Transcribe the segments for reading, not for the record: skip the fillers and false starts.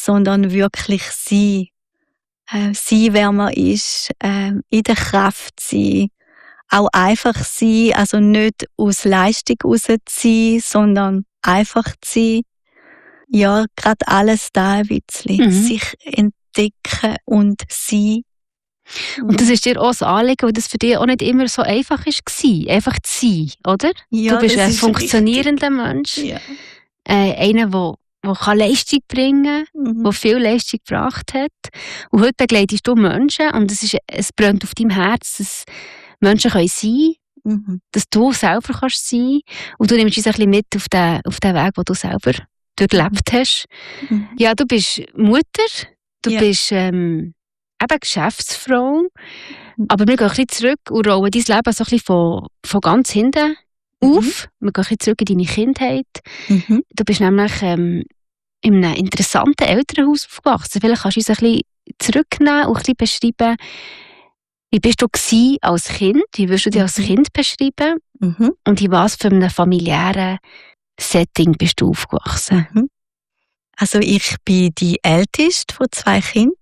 sondern wirklich sein. Sein, wer man ist, in der Kraft sein. Auch einfach sein, also nicht aus Leistung raus zu sein, sondern einfach zu sein. Ja, gerade alles da ein bisschen. Sich entdecken und sein. Und das ist dir auch das Anliegen, weil das für dich auch nicht immer so einfach war, einfach zu sein, oder? Ja, du bist das ein ist funktionierender Mensch, Ja. Einer, der Leistung bringen kann, der viel Leistung gebracht hat. Und heute begleitest du Menschen und es brennt auf deinem Herz, dass Menschen können sein können, dass du selber kannst sein und du nimmst uns ein bisschen mit auf den Weg, den du selber durchlebt hast. Ja, du bist Mutter, du bist eben Geschäftsfrau, aber wir gehen ein bisschen zurück und rollen dein Leben so ein bisschen von ganz hinten auf. Wir gehen ein bisschen zurück in deine Kindheit. Du bist nämlich in einem interessanten Elternhaus aufgewachsen. Vielleicht kannst du uns ein bisschen zurücknehmen und ein bisschen beschreiben, wie bist du als Kind? Wie würdest du dich als Kind beschreiben? Und in was für einem familiären Setting bist du aufgewachsen? Also ich bin die älteste von 2 Kindern.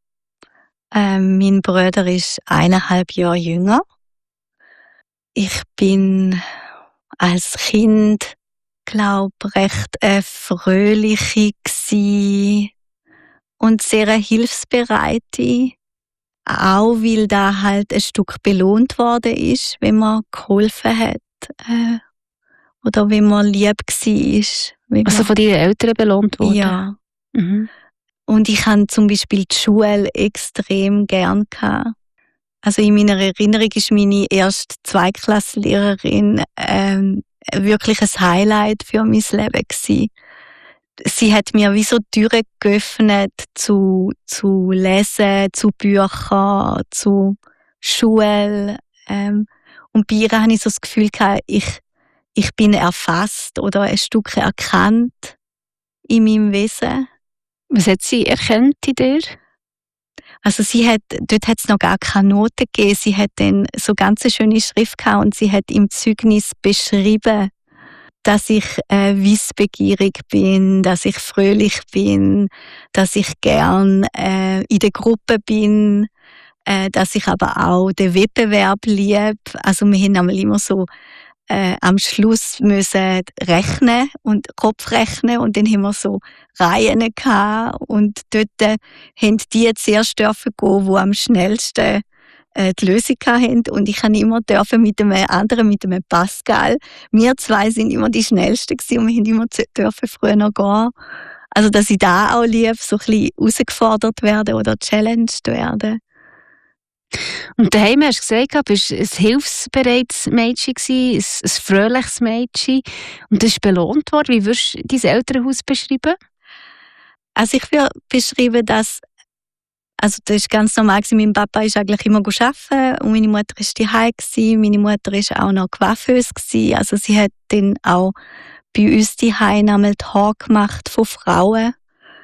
Mein Bruder ist 1,5 Jahre jünger. Ich bin als Kind, glaube recht fröhliche gsi und sehr hilfsbereite. Auch weil da halt ein Stück belohnt worden ist, wenn man geholfen hat. Oder wenn man lieb war. Also von deinen Eltern belohnt worden? Ja. Und ich habe zum Beispiel die Schule extrem gern gehabt. Also in meiner Erinnerung ist meine erste Zweiklasslehrerin wirklich ein Highlight für mein Leben gewesen. Sie hat mir wie so Türen geöffnet zu Lesen, zu Büchern, zu Schule. Und bei ihr habe ich so das Gefühl gehabt, ich bin erfasst oder ein Stück erkannt in meinem Wesen. Was hat sie erkannt in dir? Also dort hat es noch gar keine Noten gegeben. Sie hat dann so ganz eine schöne Schrift gehabt und sie hat im Zeugnis beschrieben, dass ich wissbegierig bin, dass ich fröhlich bin, dass ich gern in der Gruppe bin, dass ich aber auch den Wettbewerb liebe. Also wir haben einmal immer so am Schluss müssen rechnen und Kopfrechnen und dann haben wir so Reihen gehabt und dort haben die zuerst dürfen gehen, die am schnellsten die Lösung hatten und ich habe immer mit einem anderen, mit einem Pascal. Wir 2 sind immer die Schnellsten gewesen und wir haben immer dürfen früher noch gehen. Also dass ich da auch liebe, so ein bisschen herausgefordert werden oder challenged werden. Und daheim hast du gesagt, du warst ein hilfsbereites Mädchen, ein fröhliches Mädchen. Und das ist belohnt worden. Wie würdest du dein Elternhaus beschreiben? Also ich würde beschreiben, dass das ist ganz normal gewesen. Mein Papa ist eigentlich immer arbeiten und meine Mutter war daheim gewesen. Meine Mutter war auch noch Coiffeuse gewesen. Also sie hat dann auch bei uns daheim einmal die Haare gemacht von Frauen.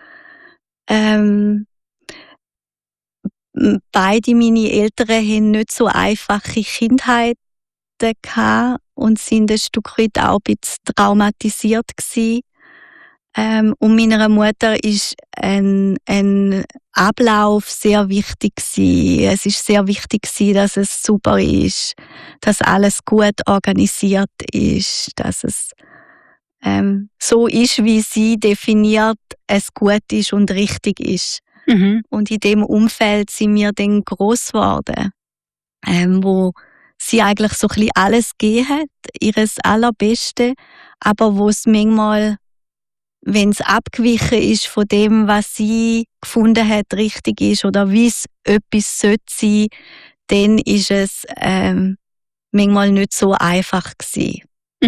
Beide meine Eltern haben nicht so einfache Kindheiten gehabt und sind ein Stück weit auch ein bisschen traumatisiert gewesen. Und meiner Mutter ist ein Ablauf sehr wichtig gewesen. Es ist sehr wichtig gewesen, dass es super ist, dass alles gut organisiert ist, dass es so ist, wie sie definiert, es gut ist und richtig ist. Und in dem Umfeld sind wir dann gross geworden, wo sie eigentlich so ein bisschen alles gegeben hat, ihres Allerbeste, aber wo es manchmal, wenn es abgewichen ist von dem, was sie gefunden hat, richtig ist oder wie es etwas sein sollte, dann ist es manchmal nicht so einfach gewesen.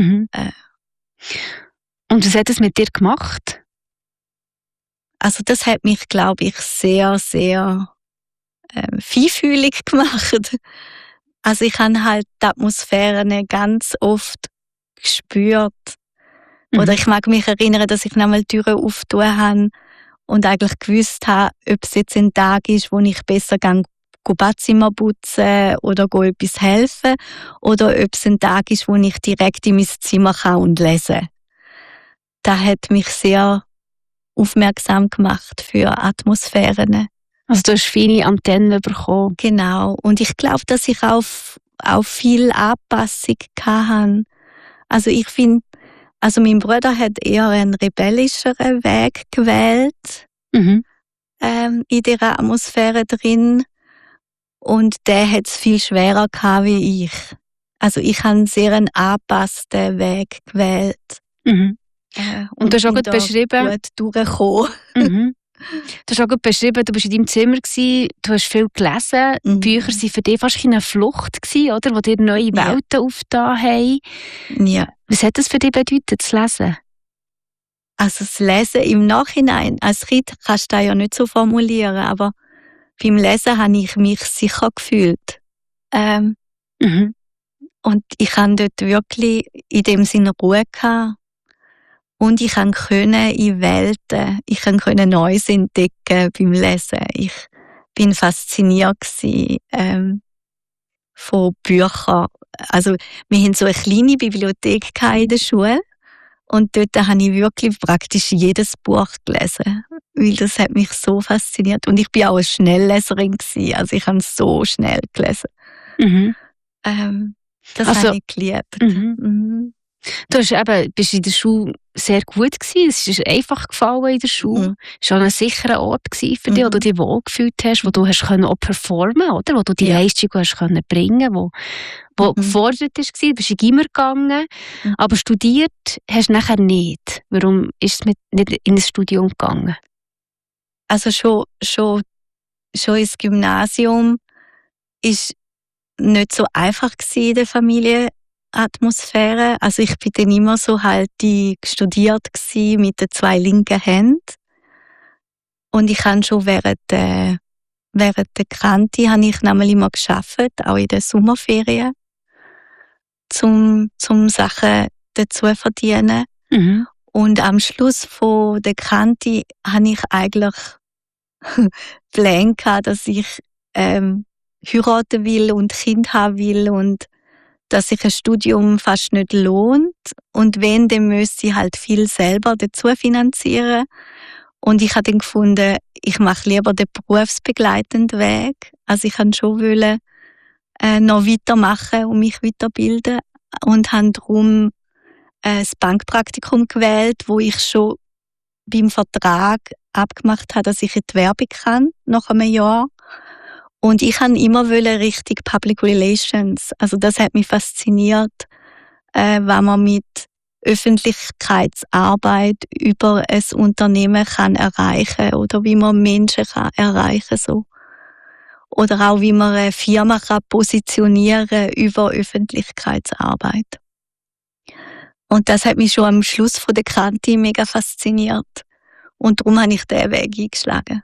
Und was hat es mit dir gemacht? Also das hat mich, glaube ich, sehr, sehr feinfühlig gemacht. Also ich habe halt die Atmosphäre ganz oft gespürt. Oder ich mag mich erinnern, dass ich nochmal die Türen aufgetan habe und eigentlich gewusst habe, ob es jetzt ein Tag ist, wo ich besser Badzimmer putzen oder etwas helfen oder ob es ein Tag ist, wo ich direkt in mein Zimmer kann und lesen. Das hat mich sehr aufmerksam gemacht für Atmosphären. Also du hast viele Antennen bekommen. Genau. Und ich glaube, dass ich auf viel Anpassung hatte. Also ich finde, mein Bruder hat eher einen rebellischeren Weg gewählt, in dieser Atmosphäre drin. Und der hat es viel schwerer gehabt wie ich. Also ich habe einen sehr angepassten Weg gewählt. Und du hast auch gut beschrieben, gut durchgekommen. Du hast auch gut beschrieben, du warst in deinem Zimmer gewesen, du hast viel gelesen. Bücher waren für dich fast eine Flucht gewesen, oder? Die dir neue Welten aufgetan haben. Ja. Was hat das für dich bedeutet, zu lesen? Also das Lesen im Nachhinein, als Kind kannst du das ja nicht so formulieren, aber beim Lesen habe ich mich sicher gefühlt. Und ich hatte dort wirklich in dem Sinne Ruhe gehabt. Und ich konnte in Welten, ich konnte Neues entdecken beim Lesen. Ich bin fasziniert von Büchern. Also wir hatten so eine kleine Bibliothek in der Schule und dort habe ich wirklich praktisch jedes Buch gelesen, weil das hat mich so fasziniert. Und ich bin auch eine Schnellleserin gewesen, also ich habe so schnell gelesen. Das habe ich geliebt. Du bist in der Schule sehr gut gewesen. Es ist einfach gefallen in der Schule. Es war ein sicherer Ort für dich, wo du dich wohlgefühlt hast, wo du hast auch performen, oder? Wo du die Leistung hast bringen, wo gefordert war. Du bist in Gimmer gegangen, aber studiert hast du nachher nicht. Warum ist es nicht in ein Studium gegangen? Also schon ins Gymnasium ist nicht so einfach in der Familienatmosphäre. Also ich bin dann immer so studiert mit den 2 linken Händen. Und ich habe schon während der Kante habe ich nämlich immer gearbeitet, auch in den Sommerferien, zum Sachen dazu verdienen. Und am Schluss von der Kante habe ich eigentlich Pläne gehabt, dass ich heiraten will und Kind haben will und dass sich ein Studium fast nicht lohnt. Und wenn, dann müsste ich halt viel selber dazu finanzieren. Und ich habe dann gefunden, ich mache lieber den berufsbegleitenden Weg. Also ich wollte schon noch weitermachen und mich weiterbilden. Und habe darum das Bankpraktikum gewählt, wo ich schon beim Vertrag abgemacht habe, dass ich in die Werbung kann, nach einem Jahr. Und ich wollte immer Richtung Public Relations. Also das hat mich fasziniert, wenn man mit Öffentlichkeitsarbeit über ein Unternehmen kann erreichen oder wie man Menschen kann erreichen so. Oder auch wie man eine Firma kann positionieren über Öffentlichkeitsarbeit. Und das hat mich schon am Schluss von der Kante mega fasziniert. Und darum habe ich diesen Weg eingeschlagen.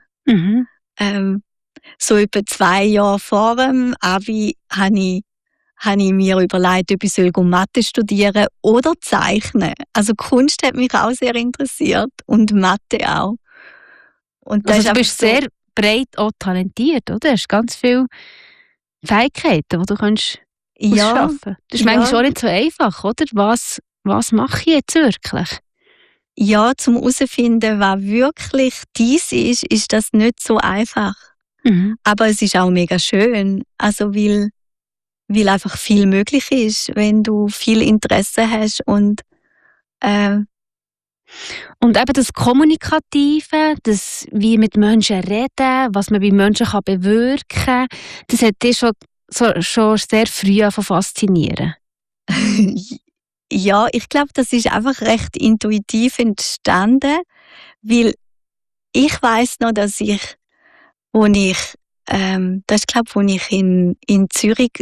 So etwa 2 Jahre vor dem Abi habe ich mir überlegt, ob ich Mathe studieren oder zeichnen. Also Kunst hat mich auch sehr interessiert und Mathe auch. Und also du bist sehr breit auch talentiert, oder? Du hast ganz viele Fähigkeiten, die du kannst ausschaffen. Das ist manchmal auch nicht so einfach, oder? Was mache ich jetzt wirklich? Ja, zum herauszufinden, was wirklich dies ist das nicht so einfach. Aber es ist auch mega schön, also weil einfach viel möglich ist, wenn du viel Interesse hast und eben das Kommunikative, das wie mit Menschen reden, was man bei Menschen kann bewirken kann, das hat dich schon sehr früh faszinieren. Ja, ich glaube, das ist einfach recht intuitiv entstanden, weil ich weiss noch, dass wo ich in Zürich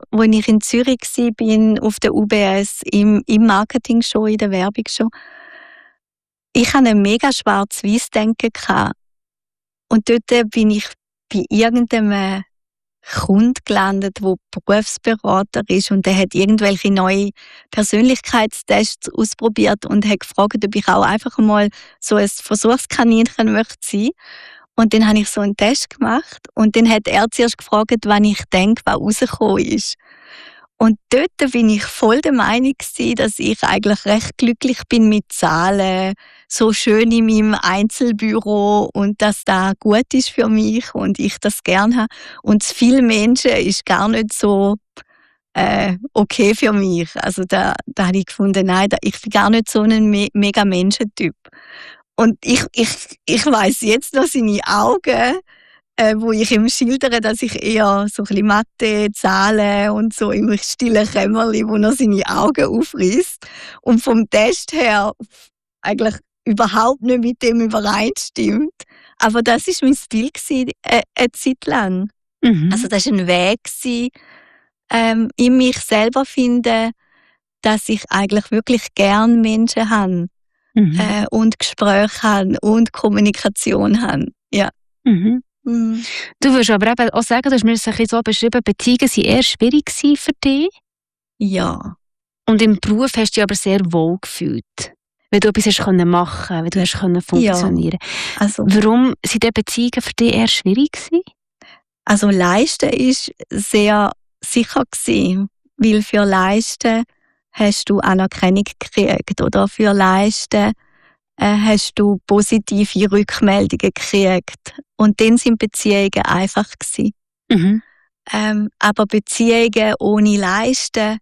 bin, auf der UBS, im Marketing schon, in der Werbung schon. Ich hatte ein mega schwarz-weiß-Denken gehabt. Und dort bin ich bei irgendeinem Kunden gelandet, der Berufsberater ist und der hat irgendwelche neue Persönlichkeitstests ausprobiert und hat gefragt, ob ich auch einfach mal so ein Versuchskaninchen möchte sein. Und dann habe ich so einen Test gemacht und dann hat er zuerst gefragt, wann ich denke, was rausgekommen ist. Und dort bin ich voll der Meinung gewesen, dass ich eigentlich recht glücklich bin mit Zahlen, so schön in meinem Einzelbüro und dass das gut ist für mich und ich das gerne habe. Und viele Menschen ist gar nicht so okay für mich. Also da habe ich gefunden, nein, ich bin gar nicht so ein mega Menschentyp. Und ich weiss jetzt noch seine Augen, wo ich ihm schildere, dass ich eher so ein bisschen Mathe, Zahlen und so im stillen Kämmerli, wo er seine Augen aufreißt und vom Test her eigentlich überhaupt nicht mit dem übereinstimmt. Aber das war mein Ziel eine Zeit lang. Mhm. Also das war ein Weg, in mich selber finden, dass ich eigentlich wirklich gern Menschen habe und Gespräche habe und Kommunikation habe. Ja. Mhm. Mhm. Du würdest aber eben auch sagen, du hast mir das ein bisschen so beschrieben, Beziehungen waren eher schwierig für dich. Ja. Und im Beruf hast du dich aber sehr wohl gefühlt. Weil du etwas machen konntest, weil du hast funktionieren. Ja. Also, warum waren diese Beziehungen für dich eher schwierig gewesen? Also Leisten war sehr sicher gewesen, weil für Leisten hast du Anerkennung gekriegt oder für Leisten hast du positive Rückmeldungen gekriegt. Und dann sind Beziehungen einfach gewesen. Mhm. Aber Beziehungen ohne Leisten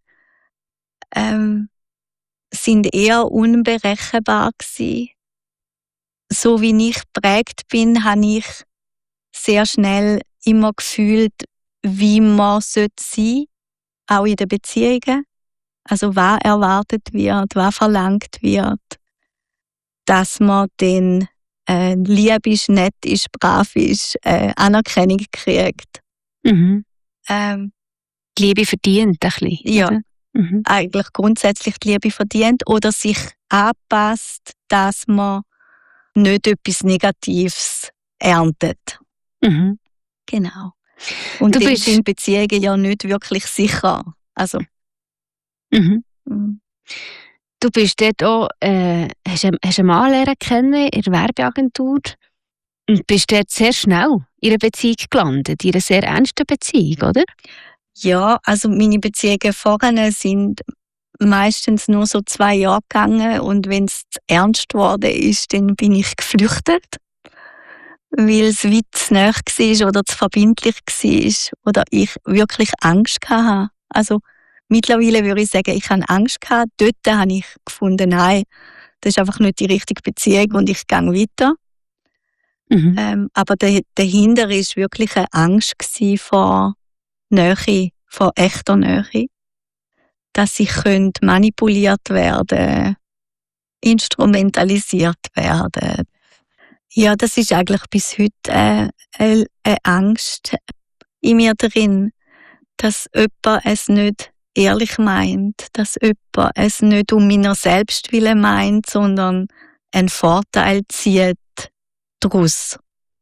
sind eher unberechenbar gewesen. So wie ich geprägt bin, habe ich sehr schnell immer gefühlt, wie man sein sollte, auch in den Beziehungen. Also was erwartet wird, was verlangt wird, dass man dann lieb ist, nett ist, brav ist, Anerkennung kriegt. Mhm. Die Liebe verdient ein bisschen. Ja, mhm. Eigentlich grundsätzlich die Liebe verdient oder sich anpasst, dass man nicht etwas Negatives erntet. Mhm. Genau. Und dann sind Beziehungen ja nicht wirklich sicher. Also. Mhm. Mhm. Du bist dort auch, hast einen Mann lernen kennen in der Werbeagentur und bist dort sehr schnell in einer Beziehung gelandet, in einer sehr ernsten Beziehung, oder? Ja, also meine Beziehungen vorher sind meistens nur so 2 Jahre gegangen und wenn es ernst geworden ist, dann bin ich geflüchtet, weil es weit zu nahe war oder zu verbindlich war oder ich wirklich Angst hatte. Also mittlerweile würde ich sagen, ich hatte Angst gehabt. Dort habe ich gefunden, nein, das ist einfach nicht die richtige Beziehung und ich gehe weiter. Mhm. Aber dahinter war wirklich eine Angst vor Nähe, vor echter Nähe. Dass ich manipuliert werden, instrumentalisiert werden. Ja, das ist eigentlich bis heute eine Angst in mir drin, dass jemand es nicht ehrlich meint, dass jemand es nicht um meiner Selbstwille meint, sondern einen Vorteil zieht daraus.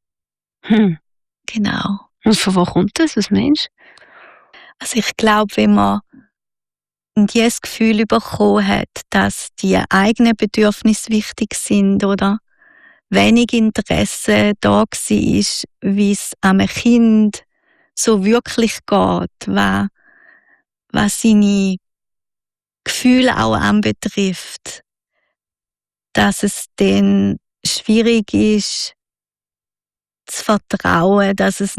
Genau. Und von wo kommt das? Was meinst du? Also ich glaube, wenn man dieses Gefühl bekommen hat, dass die eigenen Bedürfnisse wichtig sind oder wenig Interesse da war, wie es einem Kind so wirklich geht, was seine Gefühle auch anbetrifft, dass es dann schwierig ist, zu vertrauen, dass es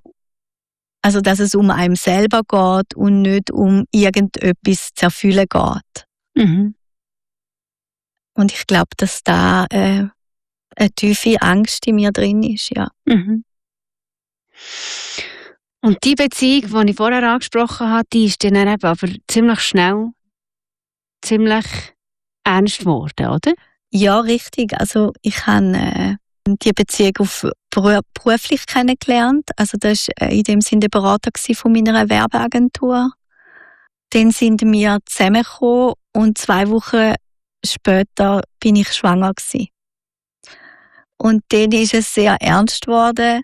um einem selber geht und nicht um irgendetwas zu erfüllen geht. Mhm. Und ich glaube, dass da eine tiefe Angst in mir drin ist, ja. Mhm. Und die Beziehung, die ich vorher angesprochen habe, die ist dann eben aber ziemlich schnell ziemlich ernst geworden, oder? Ja, richtig. Also ich habe die Beziehung auf beruflich kennengelernt. Also das war in dem Sinne der Berater von meiner Werbeagentur. Dann sind wir zusammengekommen und 2 Wochen später bin ich schwanger gewesen. Und dann ist es sehr ernst geworden.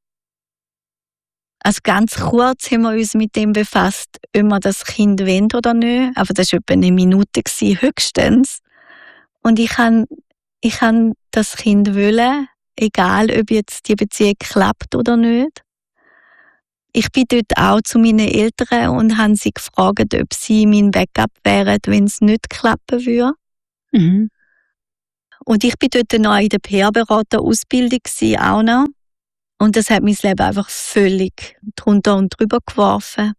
Also ganz kurz haben wir uns mit dem befasst, ob wir das Kind wollen oder nicht. Aber das war etwa 1 Minute höchstens. Und ich han das Kind wollen, egal ob jetzt die Beziehung klappt oder nicht. ich bin dort auch zu meinen Eltern und habe sie gefragt, ob sie mein Backup wären, wenn es nicht klappen würde. Mhm. Und ich bin dort noch in der PR-Berater-Ausbildung auch noch. Und das hat mein Leben einfach völlig drunter und drüber geworfen.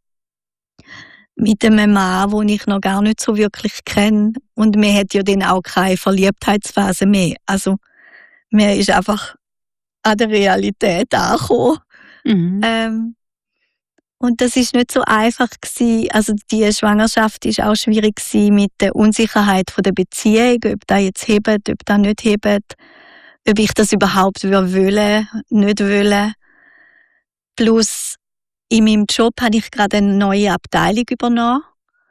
Mit einem Mann, den ich noch gar nicht so wirklich kenne. Und mir hat ja dann auch keine Verliebtheitsphase mehr. Also, mir ist einfach an der Realität angekommen. Mhm. Und das ist nicht so einfach gewesen. Also, die Schwangerschaft ist auch schwierig gewesen mit der Unsicherheit von der Beziehung, ob das jetzt hebt, ob das nicht hebt, ob ich das überhaupt wollen, nicht wollen. Plus, in meinem Job habe ich gerade eine neue Abteilung übernommen,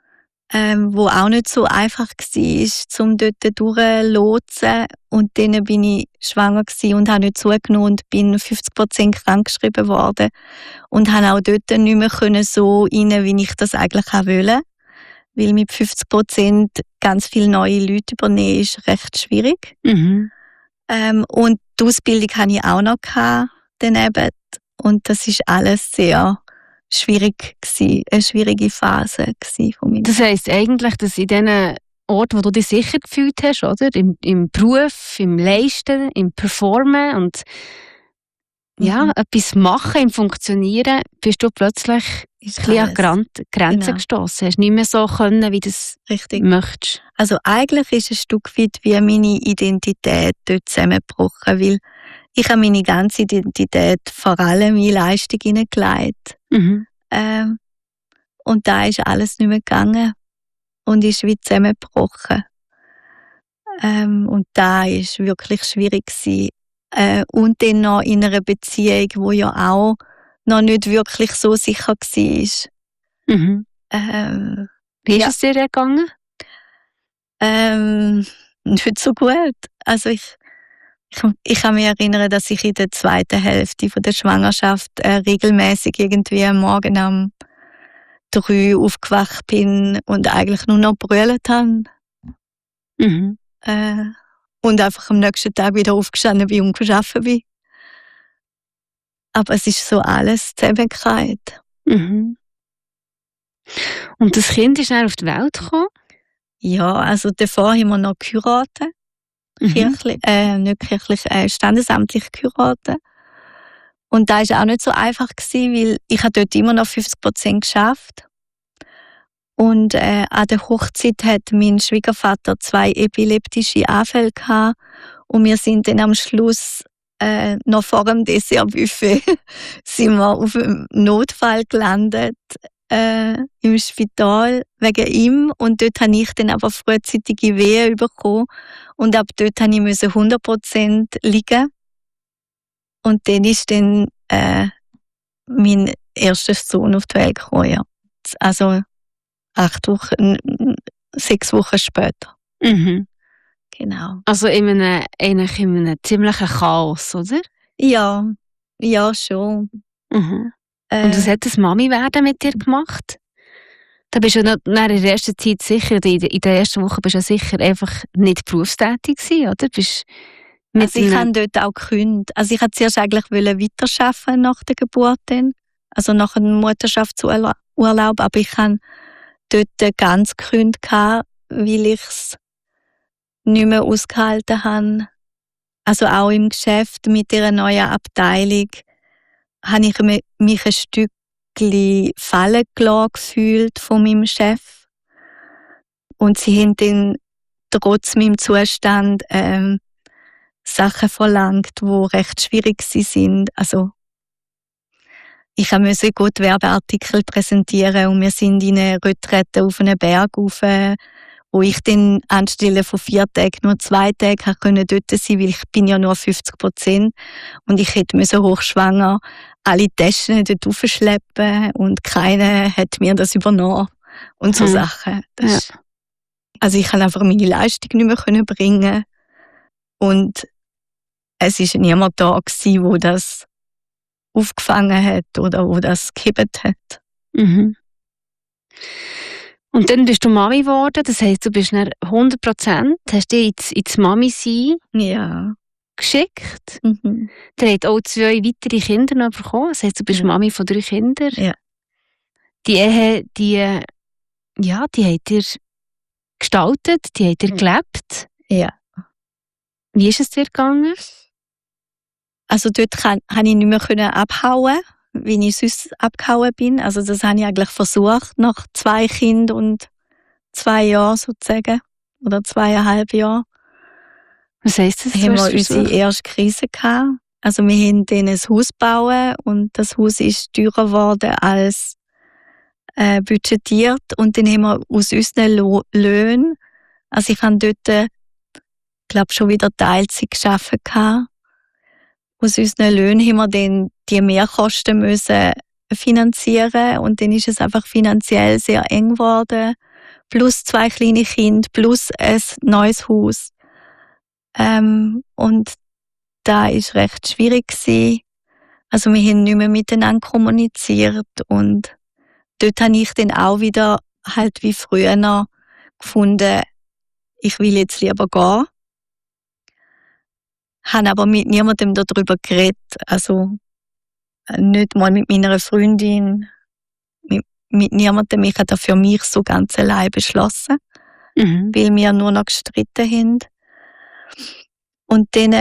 wo auch nicht so einfach war, um dort durchzulotsen. Und dann bin ich schwanger gewesen und habe nicht zugenommen und bin 50% krankgeschrieben worden. Und habe auch dort nicht mehr können so rein, wie ich das eigentlich auch wollte. Weil mit 50% ganz viele neue Leute übernehmen ist recht schwierig. Mhm. Und die Ausbildung hatte ich auch noch daneben. Und das ist alles sehr schwierig gewesen, eine schwierige Phase von mir. Das heisst eigentlich, dass in diesen Orten, wo du dich sicher gefühlt hast, oder? Im Beruf, im Leisten, im Performen und etwas machen, im Funktionieren, bist du plötzlich ein bisschen an Grenzen gestossen. Hast nicht mehr so können, wie du es möchtest. Also eigentlich ist ein Stück weit wie meine Identität dort zusammengebrochen, weil ich habe meine ganze Identität vor allem in Leistung hineingelegt. Mhm. Und da ist alles nicht mehr gegangen und ist wie zusammengebrochen. Und da ist wirklich schwierig gewesen. Und dann noch in einer Beziehung, wo ja auch noch nicht wirklich so sicher war. Mhm. Wie ist es dir gegangen? Nicht so gut. Also ich kann mich erinnern, dass ich in der zweiten Hälfte von der Schwangerschaft regelmäßig irgendwie am Morgen um 3 aufgewacht bin und eigentlich nur noch brüllt habe. Mhm. Und einfach am nächsten Tag wieder aufgestanden bin und gearbeitet bin. Aber es ist so alles zusammengefallen. Mhm. Und das Kind ist dann auf die Welt gekommen? Ja, also davor haben wir noch geheiratet. Nicht kirchlich, standesamtlich geheiratet. Und da war auch nicht so einfach gewesen, weil ich dort immer noch 50% geschafft. Und an der Hochzeit hat mein Schwiegervater 2 epileptische Anfälle gehabt. Und wir sind dann am Schluss noch vor dem Dessertbuffet sind wir auf einem Notfall gelandet im Spital wegen ihm. Und dort habe ich dann aber frühzeitige Wehen bekommen. Und ab dort musste ich 100% liegen. Und dann ist dann mein erster Sohn auf die Welt gekommen. Ja. Also 6 Wochen später. Mhm. Genau. Also in einem ziemlichen Chaos, oder? Ja schon. Mhm. Und was hat das Mami-Werden mit dir gemacht? Da bist du ja in der ersten Zeit sicher, in der ersten Woche bist du ja sicher einfach nicht berufstätig gewesen, oder? Also ich habe dort auch gekündigt. Also ich wollte zuerst eigentlich weiterarbeiten nach der Geburt dann. Also nach einem Mutterschaftsurlaub. Aber ich habe dort ganz gekündigt, weil ich es nicht mehr ausgehalten habe. Also auch im Geschäft mit dieser neuen Abteilung habe ich mich ein Stückchen fallen gelassen gefühlt von meinem Chef. Und sie haben dann trotz meinem Zustand Sachen verlangt, die recht schwierig sind. Also ich musste gut Werbeartikel präsentieren und wir sind in eine Retrette auf einen Berg rauf, wo ich dann anstelle von 4 Tagen nur 2 Tage dort sein konnte, weil ich bin ja nur 50% und ich hätte hochschwanger alle Taschen dort raufschleppen und keiner hat mir das übernommen und so Sachen. Also ich konnte einfach meine Leistung nicht mehr bringen und es war niemand da gewesen, der das aufgefangen hat oder wo das gehebt hat. Mhm. Und dann bist du Mami geworden, das heisst, du bist dann 100%, hast dich ins Mami-Sein geschickt. Der hat auch 2 weitere Kinder noch bekommen. Das heisst, du bist Mami von 3 Kindern. Ja. Die Ehe, die habt ihr gestaltet, die habt ihr gelebt. Ja. Wie ist es dir gegangen? Also dort konnte ich nicht mehr abhauen, wie ich sonst abgehauen bin. Also das habe ich eigentlich versucht, nach 2 Kindern und 2 Jahren sozusagen. Oder 2,5 Jahren. Was heisst das? Haben wir unsere erste Krise gehabt. Also wir haben denen ein Haus gebaut und das Haus ist teurer geworden als budgetiert. Und dann haben wir aus unseren Löhnen, also ich habe dort, glaube schon wieder Teilzeit gearbeitet gehabt. Aus unseren Löhnen haben wir dann die Mehrkosten müssen finanzieren und dann ist es einfach finanziell sehr eng geworden. Plus 2 kleine Kinder, plus ein neues Haus. Und da ist recht schwierig gewesen. Also wir haben nicht mehr miteinander kommuniziert und dort habe ich dann auch wieder halt wie früher noch gefunden, ich will jetzt lieber gehen. Habe aber mit niemandem darüber geredet, also nicht mal mit meiner Freundin, mit niemandem. Ich habe das für mich so ganz allein beschlossen, weil wir nur noch gestritten haben. Und dann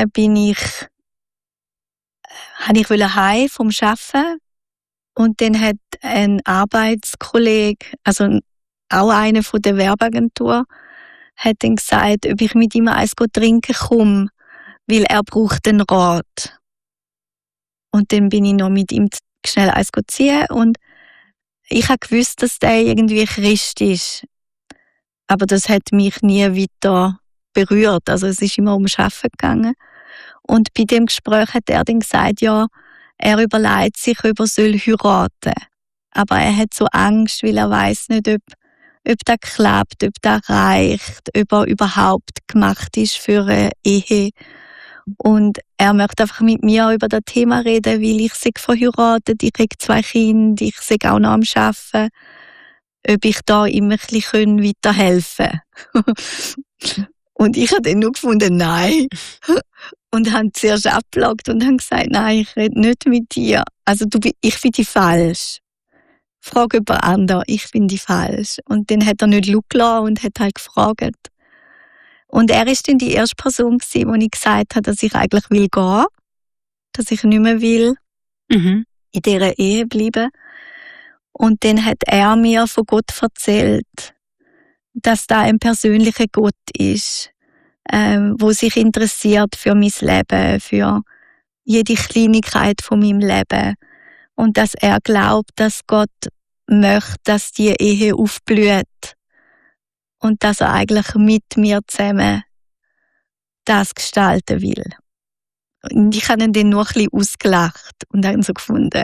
habe ich heim vom Arbeiten und dann hat ein Arbeitskollege, also auch einer von der Werbeagentur, hat dann gesagt, ob ich mit ihm eins trinken komme, weil er braucht einen Rat. Und dann bin ich noch mit ihm schnell eins ziehen und ich habe gewusst, dass der irgendwie Christ ist. Aber das hat mich nie weiter berührt. Also es ist immer ums Arbeiten gegangen. Und bei dem Gespräch hat er dann gesagt, ja, er überlegt sich, ob er heiraten soll. Aber er hat so Angst, weil er weiss nicht, ob das klappt, ob das reicht, ob er überhaupt gemacht ist für eine Ehe. Und er möchte einfach mit mir über das Thema reden, weil ich sei verheiratet, ich habe 2 Kinder, ich sei auch noch am Arbeiten, ob ich da ihm ein bisschen weiterhelfen kann. Und ich habe dann nur gefunden, nein. Und habe zuerst abgelagt und habe gesagt, nein, ich rede nicht mit dir. Also ich finde dich falsch. Frag jemand anderen, ich finde dich falsch. Und dann hat er nicht schauen und hat halt gefragt. Und er ist dann die erste Person gewesen, wo ich gesagt habe, dass ich eigentlich will gehen, dass ich nicht mehr will in dieser Ehe bleiben. Und dann hat er mir von Gott erzählt, dass da ein persönlicher Gott ist, wo sich interessiert für mein Leben, für jede Kleinigkeit von meinem Leben. Und dass er glaubt, dass Gott möchte, dass die Ehe aufblüht. Und dass er eigentlich mit mir zusammen das gestalten will. Und ich habe ihn dann nur ein bisschen ausgelacht und habe so gefunden,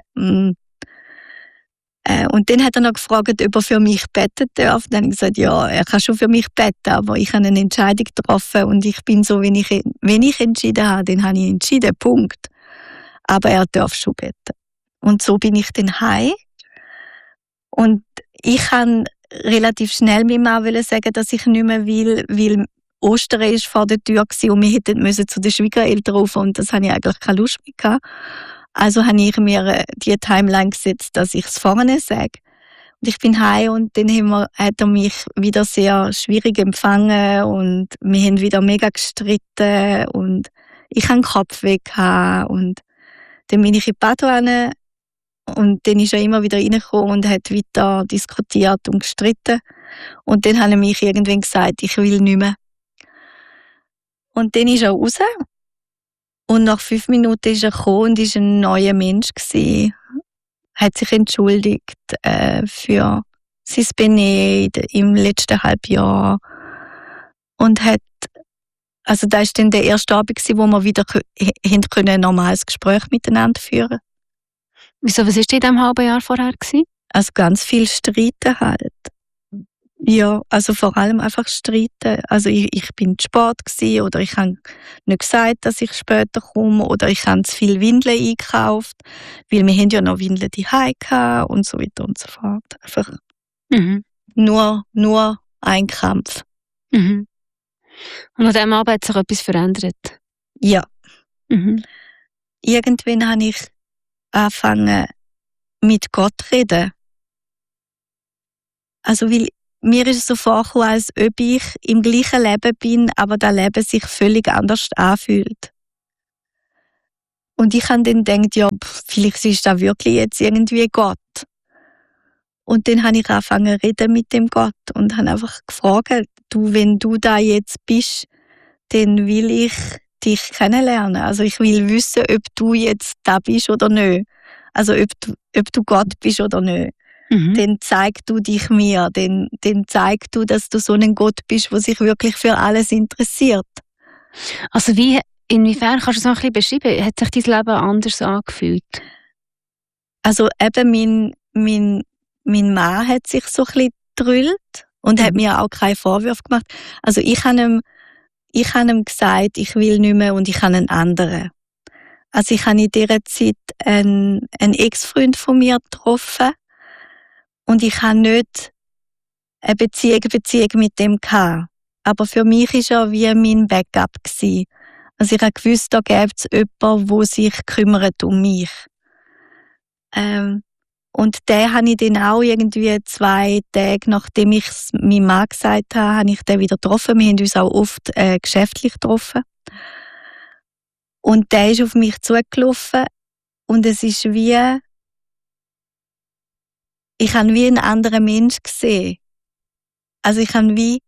Und dann hat er noch gefragt, ob er für mich beten darf. Dann habe ich gesagt, ja, er kann schon für mich beten, aber ich habe eine Entscheidung getroffen und ich bin so, wenn ich entschieden habe, dann habe ich entschieden, Punkt. Aber er darf schon beten. Und so bin ich dann heim. Und ich kann relativ schnell meinem Mann sagen, dass ich nicht mehr will, weil Ostern war vor der Tür und wir hätten zu den Schwiegereltern rauf und das habe ich eigentlich keine Lust mehr gehabt. Also habe ich mir die Timeline gesetzt, dass ich es vorne sage. Und ich bin heim und dann hat er mich wieder sehr schwierig empfangen und wir haben wieder mega gestritten und ich hatte Kopfweh und dann bin ich in die Badewanne und dann ist er immer wieder reingekommen und hat weiter diskutiert und gestritten. Und dann hat er mich irgendwann gesagt, ich will nicht mehr. Und dann ist er raus. Und nach 5 Minuten ist er gekommen und war ein neuer Mensch gewesen. Hat sich entschuldigt für sein Benehmen im letzten Halbjahr. Und also das war dann der erste Abend, wo wir wieder ein normales Gespräch miteinander führen konnten. Wieso, was war in diesem halben Jahr vorher? Also ganz viel Streiten halt. Ja, also vor allem einfach streiten. Also ich bin zu spät gewesen, oder ich habe nicht gesagt, dass ich später komme, oder ich habe zu viele Windeln eingekauft, weil wir haben ja noch Windeln daheim gehabt und so weiter und so fort. Einfach nur ein Kampf. Und an diesem Abend hat sich etwas verändert? Ja, Mhm. Irgendwann habe ich angefangen, mit Gott zu reden. Also, weil mir ist es so vorgekommen, als ob ich im gleichen Leben bin, aber das Leben sich völlig anders anfühlt. Und ich habe dann gedacht, ja, vielleicht ist das wirklich jetzt irgendwie Gott. Und dann habe ich angefangen zu reden mit dem Gott und habe einfach gefragt, du, wenn du da jetzt bist, dann will ich dich kennenlernen. Also ich will wissen, ob du jetzt da bist oder nicht. Also ob du Gott bist oder nicht. Mhm. Dann zeig du dich mir. Dann zeig du, dass du so ein Gott bist, der sich wirklich für alles interessiert. Also inwiefern kannst du es noch ein bisschen beschreiben? Hat sich dein Leben anders angefühlt? Also eben mein Mann hat sich so ein bisschen gedrüllt und hat mir auch keine Vorwürfe gemacht. Also ich habe ihm gesagt, ich will nicht mehr und ich habe einen anderen. Also ich habe in dieser Zeit einen Ex-Freund von mir getroffen und ich habe nicht eine Beziehung mit dem gehabt. Aber für mich war er wie mein Backup gewesen. Also ich habe gewusst, da gäbe es jemanden, der sich kümmert um mich. Und den habe ich dann auch irgendwie 2 Tage, nachdem ich es meinem Mann gesagt habe ich den wieder getroffen. Wir haben uns auch oft geschäftlich getroffen. Und der ist auf mich zugelaufen und es ist wie, ich habe wie einen anderen Mensch gesehen. Also ich habe wie,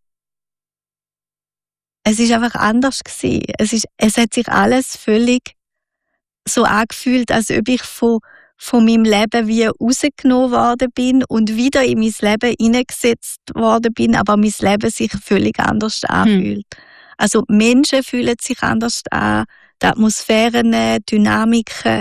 es ist einfach anders gewesen. Es hat sich alles völlig so angefühlt, als ob ich von meinem Leben wie rausgenommen worden bin und wieder in mein Leben hineingesetzt worden bin, aber mein Leben sich völlig anders anfühlt. Also Menschen fühlen sich anders an, die Atmosphären, Dynamiken,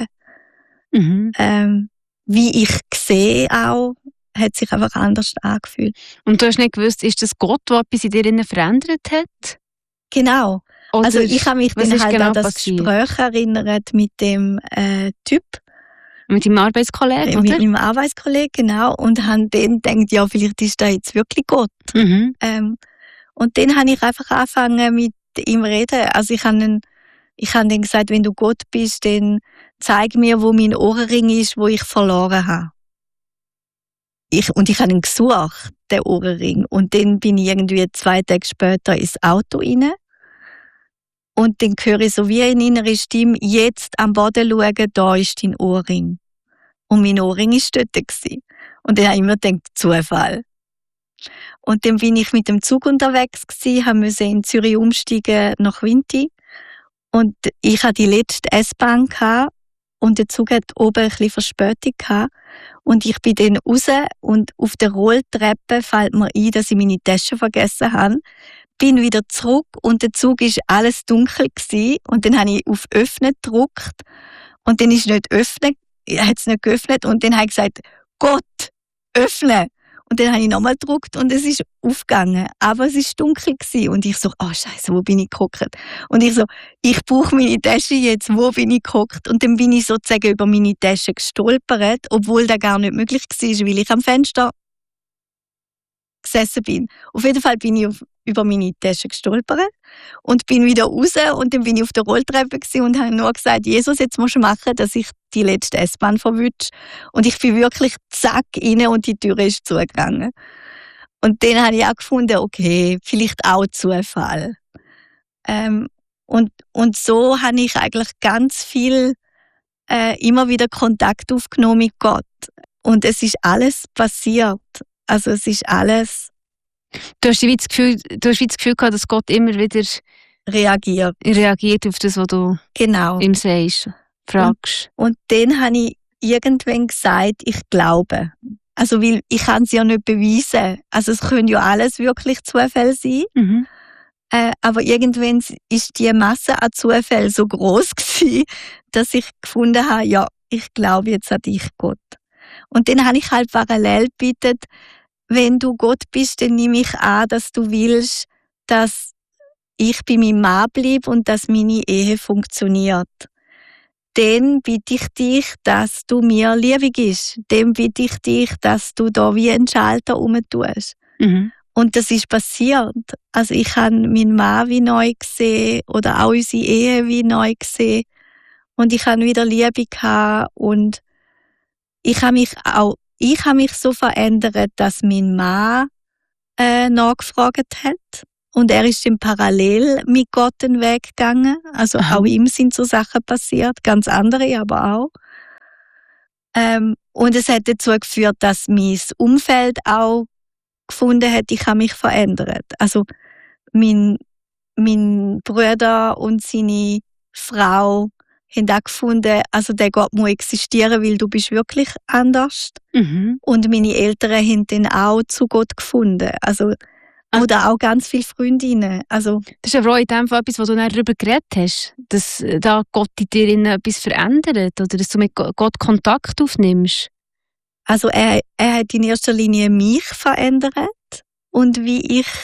wie ich sehe auch, hat sich einfach anders angefühlt. Und du hast nicht gewusst, ist das Gott, der etwas in dir verändert hat? Genau. Oder also ich habe mich dann halt genau an das Gespräch erinnert mit dem Typ. Mit deinem Arbeitskollegen, Mit oder? meinem Arbeitskollegen, genau. Und habe dann gedacht, ja, vielleicht ist das jetzt wirklich Gott. Mhm. Und dann habe ich einfach angefangen mit ihm zu reden. Also ich habe dann gesagt, wenn du Gott bist, dann zeig mir, wo mein Ohrring ist, wo ich verloren habe. Und ich habe ihn gesucht, den Ohrring. Und dann bin ich irgendwie 2 Tage später ins Auto rein. Und dann höre ich so wie eine innere Stimme, jetzt am Boden schauen, da ist dein Ohrring. Und mein Ohrring war dort gewesen. Und dann habe ich mir gedacht, Zufall. Und dann bin ich mit dem Zug unterwegs gewesen, musste in Zürich umsteigen nach Winti. Und ich hatte die letzte S-Bahn gehabt, und der Zug hat oben ein bisschen Verspätung gehabt. Und ich bin dann raus und auf der Rolltreppe fällt mir ein, dass ich meine Tasche vergessen habe. Bin wieder zurück und der Zug war alles dunkel gewesen. Und dann habe ich auf Öffnen gedrückt. Und dann ist nicht öffnen, hat es nicht geöffnet. Und dann habe ich gesagt, Gott, öffne. Und dann habe ich nochmal gedrückt und es ist aufgegangen. Aber es war dunkel gewesen. Und ich so, Scheiße, wo bin ich gehockt? Und ich so, ich brauche meine Tasche jetzt, wo bin ich gehockt? Und dann bin ich sozusagen über meine Tasche gestolpert, obwohl das gar nicht möglich war, weil ich am Fenster gesessen bin. Auf jeden Fall bin ich über meine Tasche gestolpert und bin wieder raus und dann bin ich auf der Rolltreppe und habe nur gesagt, Jesus, jetzt musst du machen, dass ich die letzte S-Bahn verwünsche. Und ich bin wirklich zack rein und die Tür ist zugegangen. Und dann habe ich auch gefunden, okay, vielleicht auch Zufall. Und so habe ich eigentlich ganz viel immer wieder Kontakt aufgenommen mit Gott. Und es ist alles passiert. Also es ist alles... Du hast das Gefühl gehabt, dass Gott immer wieder reagiert auf das, was du ihm sagst, fragst. Und dann habe ich irgendwann gesagt, ich glaube. Also weil ich kann es ja nicht beweisen. Also es können ja alles wirklich Zufälle sein. Mhm. Aber irgendwann ist die Masse an Zufällen so groß gewesen, dass ich gefunden habe, ja, ich glaube jetzt an dich, Gott. Und dann habe ich halt parallel gebetet, wenn du Gott bist, dann nehme ich an, dass du willst, dass ich bei meinem Mann bleibe und dass meine Ehe funktioniert. Dann bitte ich dich, dass du mir Liebe gibst. Dann bitte ich dich, dass du da wie einen Schalter rumtust. Mhm. Und das ist passiert. Also ich habe meinen Mann wie neu gesehen oder auch unsere Ehe wie neu gesehen. und ich hatte wieder Liebe gehabt und ich habe mich so verändert, dass mein Mann nachgefragt hat. Und er ist dann parallel mit Gott den Weg gegangen. Also auch ihm sind so Sachen passiert, ganz andere aber auch. Und es hat dazu geführt, dass mein Umfeld auch gefunden hat, ich habe mich verändert. Also mein Bruder und seine Frau haben auch gefunden, also der Gott muss existieren, weil du bist wirklich anders. Mhm. Und meine Eltern haben dann auch zu Gott gefunden. Also, oder auch ganz viele Freundinnen. Also, das ist aber auch in dem Fall etwas, wo du darüber geredet hast, dass da Gott in dir etwas verändert oder dass du mit Gott Kontakt aufnimmst. Also er hat in erster Linie mich verändert und wie ich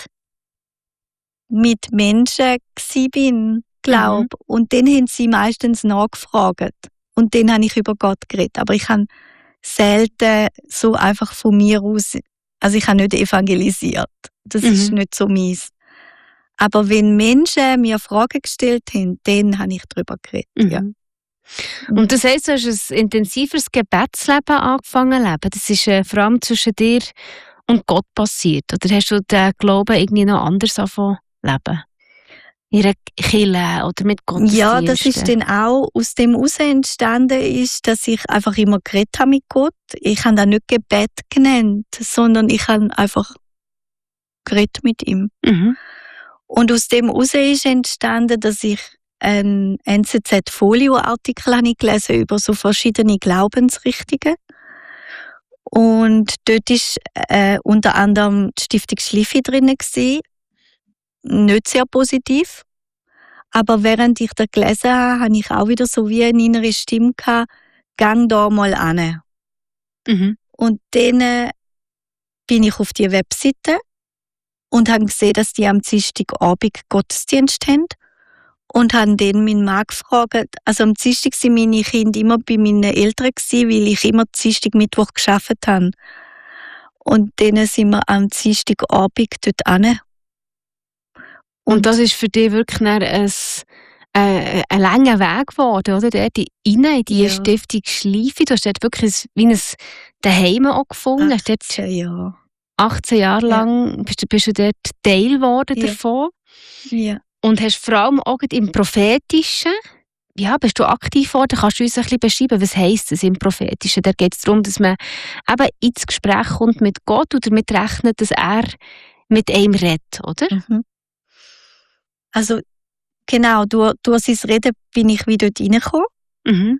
mit Menschen bin, glaube. Und dann haben sie meistens nachgefragt. Und dann habe ich über Gott geredet. Aber ich habe selten so einfach von mir aus, also ich habe nicht evangelisiert. Das ist nicht so meins. Aber wenn Menschen mir Fragen gestellt haben, dann habe ich darüber geredet. Ja. Und das heisst, du hast ein intensiveres Gebetsleben angefangen zu leben. Das ist vor allem zwischen dir und Gott passiert. Oder hast du den Glauben irgendwie noch anders angefangen zu leben? In einer Kirche oder mit Gottesdiensten? Ja, das ist dann auch aus dem heraus entstanden, ist, dass ich einfach immer geredet habe mit Gott. Ich habe das nicht Gebet genannt, sondern ich habe einfach geredet mit ihm. Und aus dem heraus ist entstanden, dass ich einen NZZ-Folio-Artikel gelesen über so verschiedene Glaubensrichtungen. Und dort war unter anderem die Stiftung Schlifi drin. Nicht sehr positiv. Aber während ich da gelesen habe, habe ich auch wieder so wie eine innere Stimme gehabt, gang da mal an. Und dann bin ich auf die Webseite und habe gesehen, dass die am Dienstagabend Gottesdienst haben. Und habe dann meinen Mann gefragt, also am Dienstag waren meine Kinder immer bei meinen Eltern, weil ich immer Dienstag, Mittwoch gearbeitet habe. Und dann sind wir am Dienstagabend dort hin. Und das ist für dich wirklich ein langer Weg geworden, oder? Dort in die Stiftung Schlifi. Du hast dort wirklich wie ein Daheim auch gefunden. 18 Jahre. 18 Jahre lang bist du dort Teil geworden davon. Ja. Und hast vor allem auch im Prophetischen, bist du aktiv geworden? Kannst du uns ein bisschen beschreiben, was heisst das im Prophetischen? Da geht es darum, dass man eben ins Gespräch kommt mit Gott oder damit rechnet, dass er mit einem redet, oder? Also genau, durch sein Reden bin ich wieder dort reingekommen.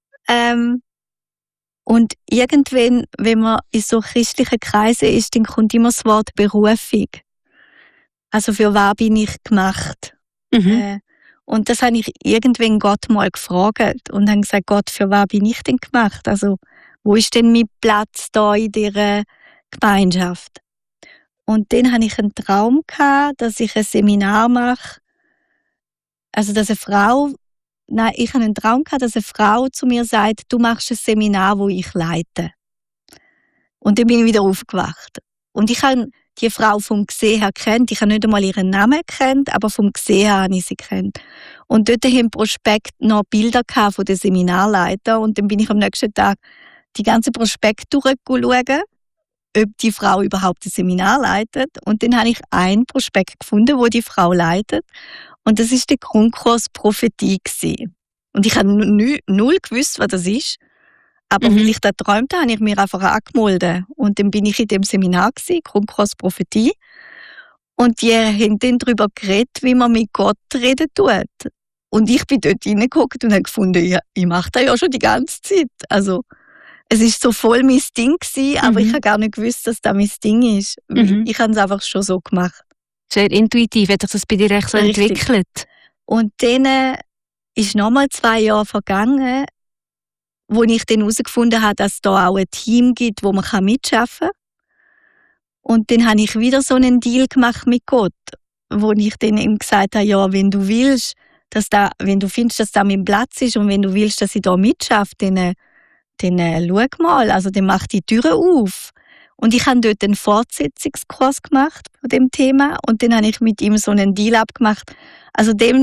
Und irgendwann, wenn man in so christlichen Kreisen ist, dann kommt immer das Wort Berufung. Also für was bin ich gemacht? Und das habe ich irgendwann Gott mal gefragt und habe gesagt, Gott, für was bin ich denn gemacht? Also wo ist denn mein Platz da in dieser Gemeinschaft? Und dann hatte ich einen Traum gehabt, dass ich ein Seminar mache. Also dass ich hatte einen Traum gehabt, dass eine Frau zu mir sagt, du machst ein Seminar, wo ich leite. Und dann bin ich wieder aufgewacht. Und ich habe die Frau vom Gesehen her kennt. Ich habe nicht einmal ihren Namen kennt, aber vom Gesehen her habe ich sie kennt. Und dort im Prospekt noch Bilder von den Seminarleitern. Und dann bin ich am nächsten Tag die ganze Prospekt durchgeschaut, ob die Frau überhaupt ein Seminar leitet. Und dann habe ich einen Prospekt gefunden, wo die Frau leitet. Und das ist der Grundkurs Prophetie gewesen. Und ich habe null gewusst, was das ist. Aber weil ich da träumte, habe ich mir einfach angemeldet. Und dann bin ich in dem Seminar gewesen, Grundkurs Prophetie. Und die haben dann darüber geredet, wie man mit Gott reden tut. Und ich bin dort reingeguckt und habe gefunden, ja, ich mache das ja schon die ganze Zeit. Also, es ist so voll mein Ding gewesen, aber ich habe gar nicht gewusst, dass das mein Ding ist. Ich habe es einfach schon so gemacht. Sehr intuitiv, hat sich das bei dir echt so entwickelt? Und dann ist nochmal 2 Jahre vergangen, wo ich dann herausgefunden habe, dass es da auch ein Team gibt, wo man mitarbeiten kann. Und dann habe ich wieder so einen Deal gemacht mit Gott, wo ich dann ihm gesagt habe, ja, wenn du willst, wenn du findest, dass da mein Platz ist und wenn du willst, dass ich da mitarbeite, dann schau mal, also dann mach die Türen auf. Und ich habe dort einen Fortsetzungskurs gemacht von dem Thema und dann habe ich mit ihm so einen Deal abgemacht. Also dem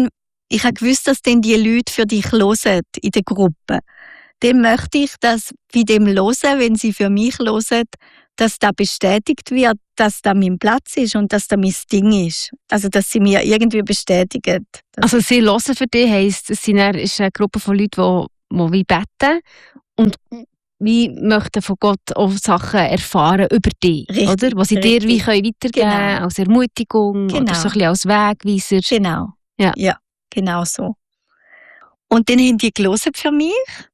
ich habe gewusst, dass dann die Leute für dich hören in der Gruppe. Dann möchte ich, dass bei dem Hören, wenn sie für mich hören, dass da bestätigt wird, dass da mein Platz ist und dass da mein Ding ist. Also, dass sie mir irgendwie bestätigen. Also, sie hören für dich heisst, es ist eine Gruppe von Leuten, die wie beten und wie möchten von Gott auch Sachen erfahren über dich, richtig, oder? Was sie dir wie können weitergeben genau. als Ermutigung genau. oder so ein bisschen als Wegweiser. Genau. Ja, genau so. Und dann haben die gelesen für mich.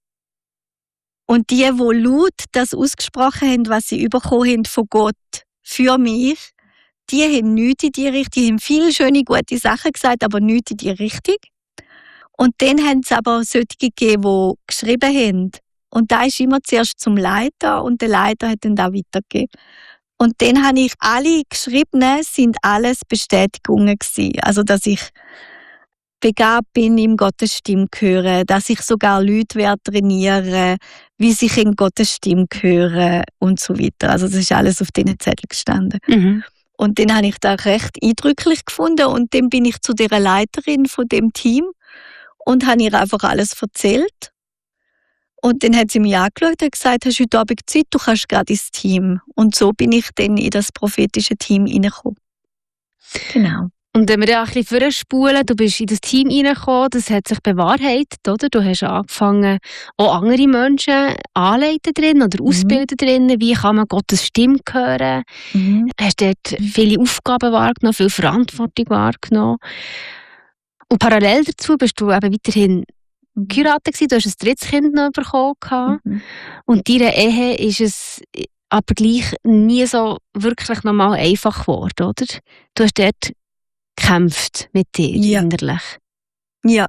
Und die laut das ausgesprochen haben, was sie bekommen haben von Gott für mich, die haben nichts in die Richtung, die haben viele schöne, gute Sachen gesagt, aber nichts in die Richtung. Und dann haben es aber solche gegeben, die geschrieben haben. Und da ist immer zuerst zum Leiter und der Leiter hat dann da weitergegeben. Und dann habe ich alle Geschriebenen, sind alles Bestätigungen gewesen. Also, dass ich begabt bin, im Gottes Stimme hören, dass ich sogar Leute trainieren, wie sich in Gottes Stimme hören und so weiter. Also das ist alles auf diesen Zettel gestanden. Mhm. Und dann habe ich das recht eindrücklich gefunden und dann bin ich zu der Leiterin von dem Team und habe ihr einfach alles erzählt. Und dann hat sie mich angeschaut und gesagt, hast du heute Abend Zeit, du kannst gerade ins Team. Und so bin ich dann in das prophetische Team reingekommen. Genau. Und wenn wir dann ein bisschen vorspulen, du bist in das Team reingekommen, das hat sich bewahrheitet, oder? Du hast angefangen, auch andere Menschen anleiten drin oder ausbilden drin. Wie kann man Gottes Stimme hören? Hast dort viele Aufgaben wahrgenommen, viel Verantwortung wahrgenommen. Und parallel dazu bist du eben weiterhin geheiratet gewesen. Du hast ein drittes Kind noch bekommen. Und deiner Ehe ist es aber gleich nie so wirklich nochmal einfach geworden, oder? Du hast dort gekämpft mit dir innerlich. Ja.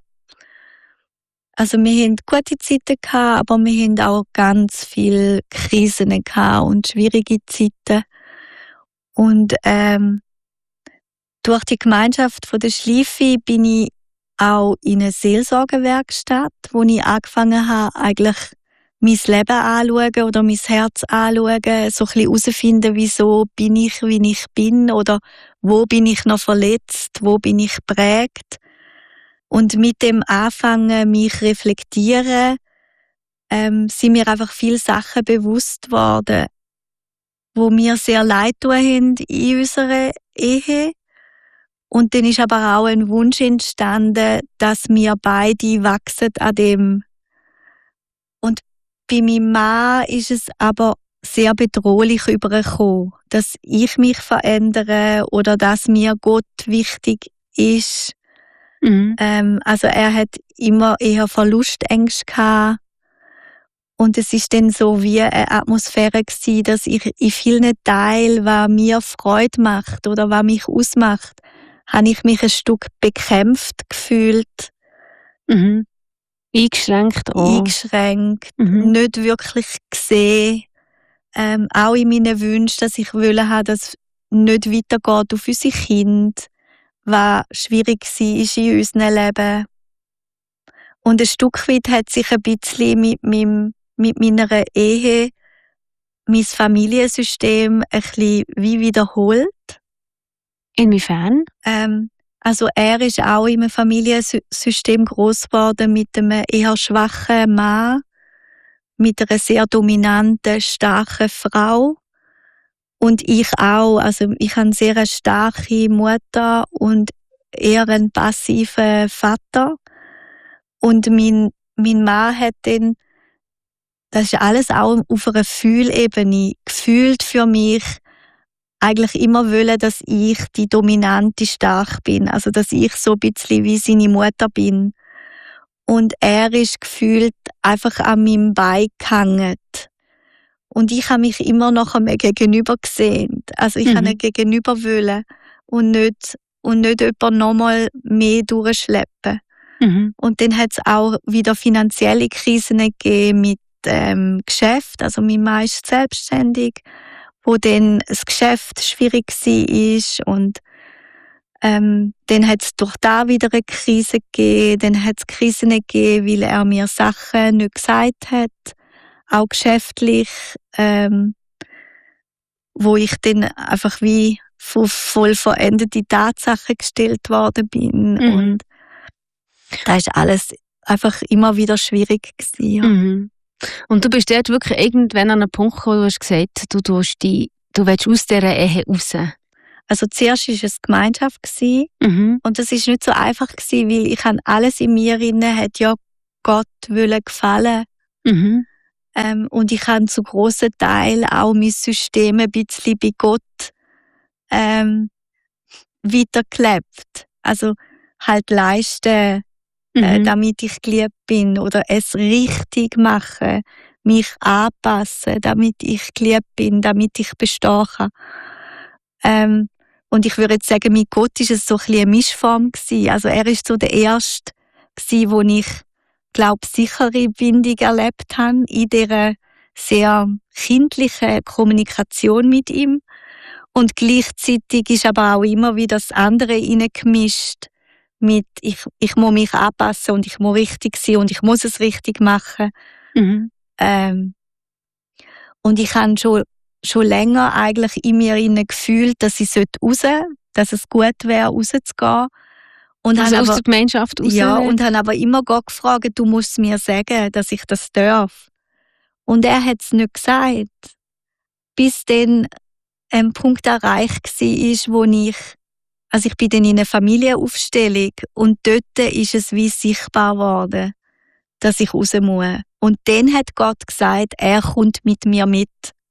Also wir hatten gute Zeiten gehabt, aber wir hatten auch ganz viele Krisen gehabt und schwierige Zeiten. Und durch die Gemeinschaft von der Schleife bin ich auch in eine Seelsorgewerkstatt, wo ich angefangen habe, eigentlich mein Leben anzuschauen oder mein Herz anzuschauen, so ein bisschen herauszufinden, wieso bin ich, wie ich bin oder wo bin ich noch verletzt, wo bin ich geprägt. Und mit dem Anfangen, mich reflektieren, sind mir einfach viele Sachen bewusst worden, wo mir sehr leid tun haben in unserer Ehe. Und dann ist aber auch ein Wunsch entstanden, dass wir beide wachsen an dem. Und bei meinem Mann ist es aber sehr bedrohlich übergekommen, dass ich mich verändere oder dass mir Gott wichtig ist. Also er hat immer eher Verlustängste gehabt. Und es ist dann so wie eine Atmosphäre gewesen, dass ich in vielen Teilen, was mir Freude macht oder was mich ausmacht, habe ich mich ein Stück bekämpft gefühlt. Eingeschränkt auch. Nicht wirklich gesehen. Auch in meinen Wünschen, dass ich wollte, dass es nicht weitergeht auf unsere Kinder, was schwierig war in unserem Leben. Und ein Stück weit hat sich ein bisschen mit meiner Ehe mein Familiensystem ein bisschen wie wiederholt. Inwiefern? Also er ist auch in einem Familiensystem groß geworden mit einem eher schwachen Mann, mit einer sehr dominanten, starken Frau. Und ich auch. Also ich habe eine sehr starke Mutter und eher einen passiven Vater. Und mein Mann hat dann, das ist alles auch auf einer Fühlebene, gefühlt für mich, eigentlich immer wollen, dass ich die dominante stark bin. Also, dass ich so ein bisschen wie seine Mutter bin. Und er ist gefühlt einfach an meinem Bein gehangen. Und ich habe mich immer noch einmal gegenüber gesehen. Also, ich habe einen Gegenüber wollen und nicht jemanden nochmal mehr durchschleppen. Und dann hat es auch wieder finanzielle Krisen gegeben mit Geschäft. Also, mein Mann ist selbstständig, wo dann das Geschäft schwierig war und dann hat es durch da wieder eine Krise gegeben, dann hat es Krisen gegeben, weil er mir Sachen nicht gesagt hat, auch geschäftlich, wo ich dann einfach wie voll veränderte Tatsachen gestellt worden bin. Und Das ist alles einfach immer wieder schwierig gewesen, ja. Mhm. Und du bist dort wirklich irgendwann an einen Punkt gekommen, du hast gesagt, du willst aus dieser Ehe raus. Also zuerst war es Gemeinschaft gewesen, und das ist nicht so einfach gewesen, weil ich habe alles in mir inne hat ja Gott gefallen. Und ich habe zu grossen Teil auch mein System ein bisschen bei Gott weitergelebt. Also halt leisten, damit ich geliebt bin, oder es richtig machen, mich anpassen, damit ich geliebt bin, damit ich bestehen kann. Und ich würde jetzt sagen, mit Gott ist es so ein bisschen eine Mischform gewesen. Also er ist so der Erste gewesen, wo ich, glaube, sichere Bindung erlebt habe in dieser sehr kindlichen Kommunikation mit ihm. Und gleichzeitig ist aber auch immer wieder das andere reingemischt mit ich muss mich anpassen und ich muss richtig sein und ich muss es richtig machen. Und ich habe schon länger eigentlich in mir gefühlt, dass ich raus sollte, dass es gut wäre, rauszugehen. Und also aus der Gemeinschaft raus? Ja, und habe aber immer Gott gefragt, du musst es mir sagen, dass ich das darf. Und er hat es nicht gesagt. Bis dann ein Punkt erreicht war, wo ich bin dann in eine Familienaufstellung und dort ist es wie sichtbar geworden, dass ich raus muss. Und dann hat Gott gesagt, er kommt mit mir mit.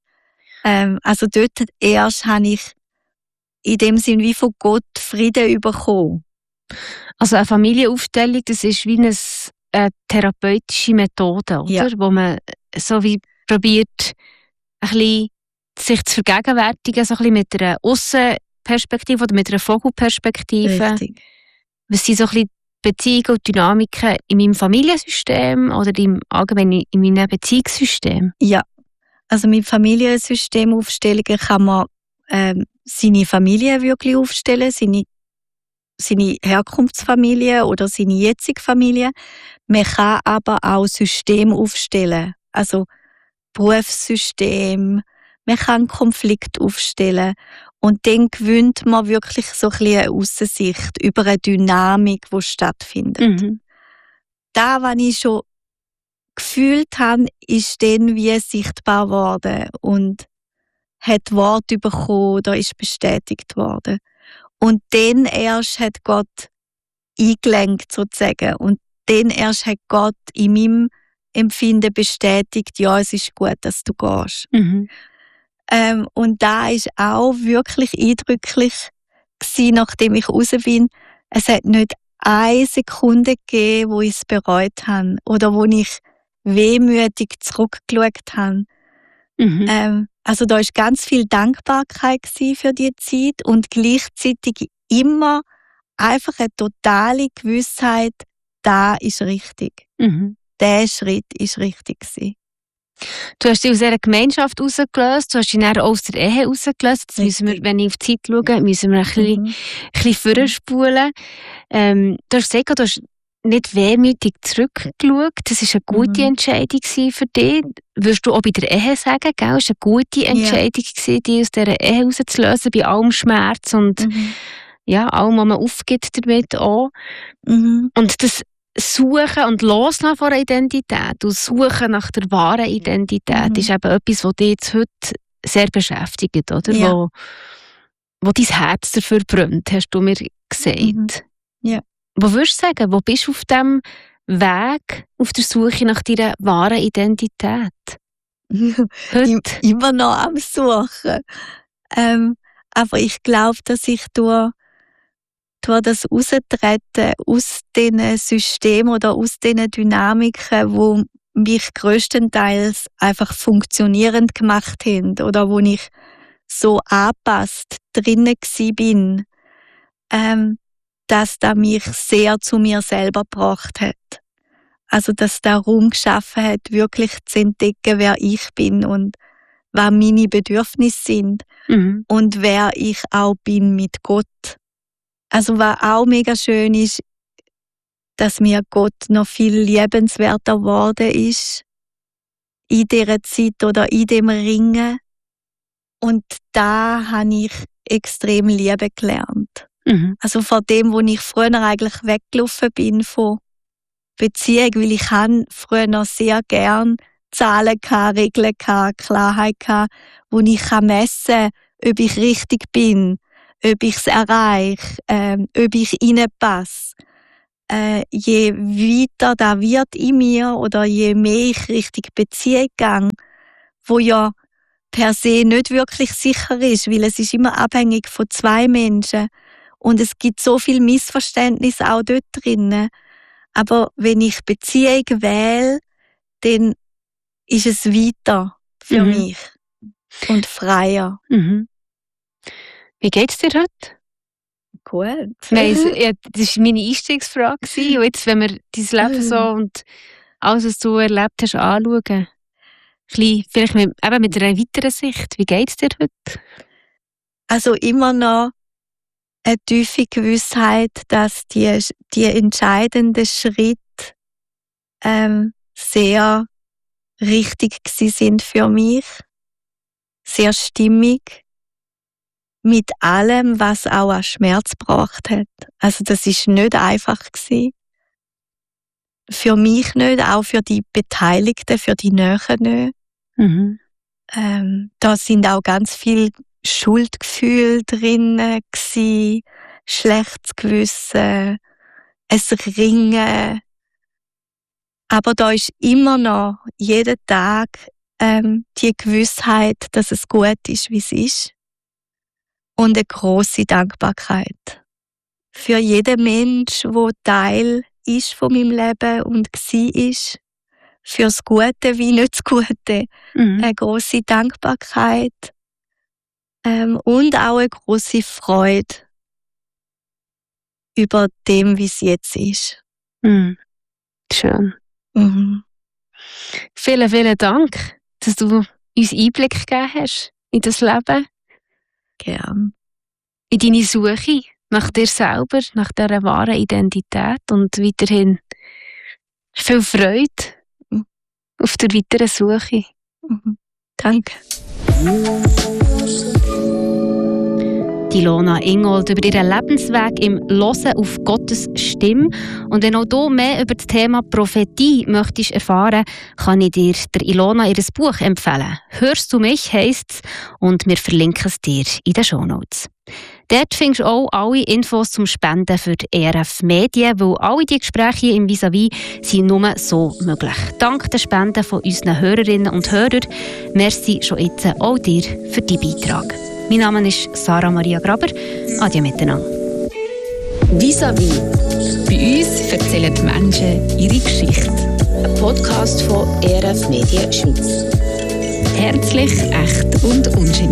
Also dort erst habe ich in dem Sinn wie von Gott Frieden bekommen. Also eine Familienaufstellung, das ist wie eine therapeutische Methode, oder? Ja. Wo man so wie probiert, ein bisschen sich zu vergegenwärtigen, so ein bisschen mit einer Aussenperspektive oder mit einer Vogelperspektive. Richtig. Was sind so ein bisschen Beziehungen und Dynamiken in meinem Familiensystem oder allgemein in meinem Beziehungssystem? Ja, also mit Familiensystemaufstellungen kann man seine Familie wirklich aufstellen, seine Herkunftsfamilie oder seine jetzige Familie. Man kann aber auch System aufstellen, also Berufssystem, man kann Konflikt aufstellen und dann gewinnt man wirklich so ein bisschen eine Aussicht über eine Dynamik, die stattfindet. Da, was ich schon gefühlt habe, ist dann wie sichtbar geworden und hat Wort bekommen oder ist bestätigt worden. Und dann erst hat Gott eingelenkt sozusagen und dann erst hat Gott in meinem Empfinden bestätigt, ja, es ist gut, dass du gehst. Und da ist auch wirklich eindrücklich gewesen, nachdem ich raus bin. Es hat nicht eine Sekunde gegeben, wo ich es bereut habe oder wo ich wehmütig zurückgeschaut habe. Also da ist ganz viel Dankbarkeit für die Zeit und gleichzeitig immer einfach eine totale Gewissheit, da ist richtig. Der Schritt ist richtig gewesen. Du hast dich aus dieser Gemeinschaft rausgelöst, du hast dich dann auch aus der Ehe rausgelöst. Jetzt müssen wir, wenn ich auf die Zeit schaue, müssen wir ein bisschen vorspulen. Du hast gesagt, du hast nicht wehmütig zurückgeschaut. Das war eine gute Entscheidung für dich. Würdest du auch bei der Ehe sagen, gell? Es war eine gute Entscheidung, dich aus dieser Ehe rauszulösen, bei allem Schmerz und ja, allem, was man aufgibt damit auch. Und das Suchen und Loslassen von einer Identität und Suchen nach der wahren Identität ist eben etwas, was dich jetzt heute sehr beschäftigt, oder? Ja. Wo dein Herz dafür brennt, hast du mir gesagt. Ja. Wo würdest du sagen, wo bist du auf diesem Weg, auf der Suche nach deiner wahren Identität? Heute? Immer noch am Suchen. Aber ich glaube, dass ich durch das Raustreten aus diesen Systemen oder aus diesen Dynamiken, die mich grösstenteils einfach funktionierend gemacht haben oder wo ich so angepasst drinnen bin, dass das mich sehr zu mir selber gebracht hat. Also, dass der Raum geschaffen hat, wirklich zu entdecken, wer ich bin und was meine Bedürfnisse sind und wer ich auch bin mit Gott. Also, was auch mega schön ist, dass mir Gott noch viel liebenswerter geworden ist in dieser Zeit oder in dem Ringen. Und da habe ich extrem lieben gelernt. Also von dem, wo ich früher eigentlich weggelaufen bin von Beziehung, weil ich habe früher noch sehr gern Zahlen gehabt, Regeln gehabt, Klarheit gehabt, wo ich messen kann, ob ich richtig bin, ob ich es erreiche, ob ich reinpasse. Je weiter das wird in mir oder je mehr ich Richtung Beziehung gehe, wo ja per se nicht wirklich sicher ist, weil es ist immer abhängig von zwei Menschen und es gibt so viel Missverständnis auch dort drinnen. Aber wenn ich Beziehung wähle, dann ist es weiter für mich und freier. Mhm. Wie geht's dir heute? Gut. Nein, das war meine Einstiegsfrage. Und jetzt, wenn wir dein Leben so und alles, was du erlebt hast, anschauen, vielleicht mit einer weiteren Sicht. Wie geht's dir heute? Also immer noch eine tiefe Gewissheit, dass die entscheidenden Schritte sehr richtig sind für mich. Sehr stimmig. Mit allem, was auch an Schmerz gebracht hat. Also das ist nicht einfach gewesen. Für mich nicht, auch für die Beteiligten, für die Nähen nicht. Mhm. Da sind auch ganz viele Schuldgefühle drin gewesen, schlechtes Gewissen, ein Ringen. Aber da ist immer noch jeden Tag die Gewissheit, dass es gut ist, wie es ist. Und eine grosse Dankbarkeit für jeden Mensch, der Teil ist von meinem Leben und war. Für das Gute wie nicht das Gute. Eine grosse Dankbarkeit und auch eine grosse Freude über dem, wie es jetzt ist. Schön. Vielen, vielen Dank, dass du uns Einblick gegeben hast in das Leben. Gern. In deine Suche nach dir selber, nach dieser wahren Identität und weiterhin viel Freude auf der weiteren Suche. Danke. Die Ilona Ingold über ihren Lebensweg im Hören auf Gottes Stimme. Und wenn auch du mehr über das Thema Prophetie möchtest erfahren, kann ich dir der Ilona ihr Buch empfehlen. «Hörst du mich?» heisst es, und wir verlinken es dir in den Shownotes. Dort findest du auch alle Infos zum Spenden für die ERF Medien, weil alle die Gespräche im Vis-à-vis sind nur so möglich. Dank den Spenden von unseren Hörerinnen und Hörern. Merci schon jetzt auch dir für deinen Beitrag. Mein Name ist Sarah Maria Graber. Adieu miteinander. Vis-à-vis. Bei uns erzählen die Menschen ihre Geschichte. Ein Podcast von ERF Medien Schweiz. Herzlich, echt und ungeniert.